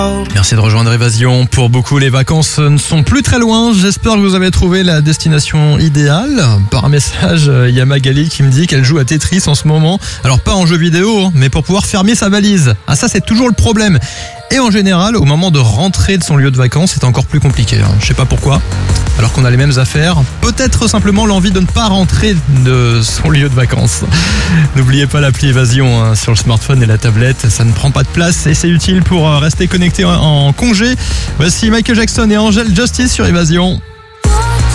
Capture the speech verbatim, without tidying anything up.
Merci de rejoindre Évasion. Pour beaucoup, les vacances ne sont plus très loin. J'espère que vous avez trouvé la destination idéale. Par un message, il y a Magali qui me dit qu'elle joue à Tetris en ce moment. Alors pas en jeu vidéo, mais pour pouvoir fermer sa valise. Ah ça, c'est toujours le problème. Et en général, au moment de rentrer de son lieu de vacances, c'est encore plus compliqué. Je sais pas pourquoi. Alors qu'on a les mêmes affaires. Peut-être simplement l'envie de ne pas rentrer de son lieu de vacances. N'oubliez pas l'appli Évasion hein, sur le smartphone et la tablette. Ça ne prend pas de place et c'est utile pour rester connecté en congé. Voici Michael Jackson et Angel Justice sur Évasion.